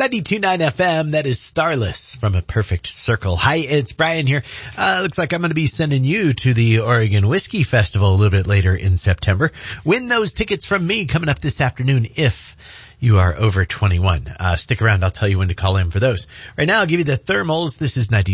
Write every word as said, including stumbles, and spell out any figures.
ninety-two point nine F M, that is Starless from A Perfect Circle. Hi, it's Brian here. Uh, looks like I'm going to be sending you to the Oregon Whiskey Festival a little bit later in September. Win those tickets from me coming up this afternoon if you are over twenty-one. Uh, stick around. I'll tell you when to call in for those. Right now, I'll give you the thermals. This is ninety.